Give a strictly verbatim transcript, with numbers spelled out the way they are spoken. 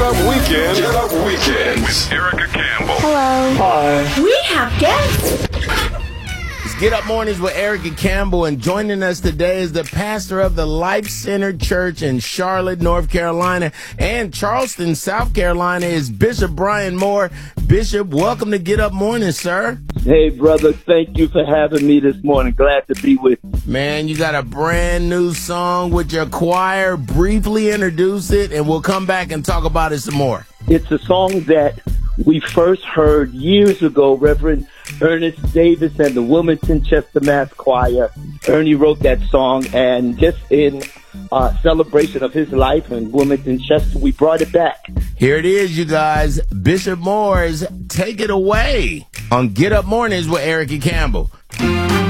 Up Weekend. Get Up Weekend with Erica Campbell. Hello. Hi. We have guests. It's Get Up Mornings with Erica Campbell, and joining us today is the pastor of the Life Center Church in Charlotte, North Carolina, and Charleston, South Carolina, is Bishop Brian Moore. Bishop, welcome to Get Up Mornings, sir. Hey, brother. Thank you for having me this morning. Glad to be with you. Man, you got a brand new song with your choir. Briefly introduce it, and we'll come back and talk about it some more. It's a song that we first heard years ago, Reverend Ernest Davis and the Wilmington Chester Mass Choir. Ernie wrote that song, and just in uh, celebration of his life in Wilmington Chester, we brought it back. Here it is, you guys. Bishop Moore's Take It Away on Get Up Mornings with Erica Campbell.